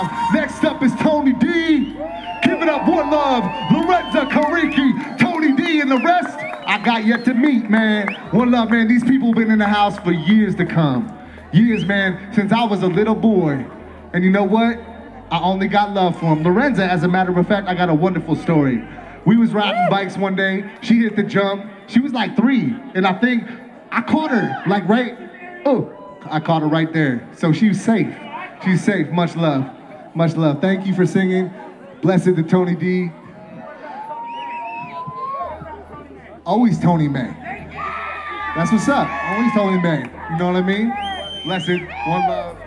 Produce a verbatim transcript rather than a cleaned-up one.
Next up is Tony D. Give it up, one love, Lorenza Kariki, Tony D, and the rest I got yet to meet, man. One love, man. These people have been in the house for years to come. Years, man, since I was a little boy. And you know what? I only got love for them. Lorenza, as a matter of fact, I got a wonderful story. We was riding bikes one day. She hit the jump. She was like three, and I think I caught her, like right, oh, I caught her right there. So she was safe. She's safe. Much love. Much love. Thank you for singing. Blessed to Tony D. Always Tony May. That's what's up. Always Tony May. You know what I mean? Blessed. One love.